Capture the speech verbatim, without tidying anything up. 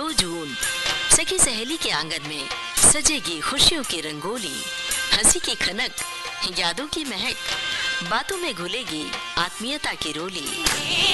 दो जून सखी सहेली के आंगन में सजेगी खुशियों की रंगोली, हंसी की खनक, यादों की महक, बातों में घुलेगी आत्मीयता की रोली।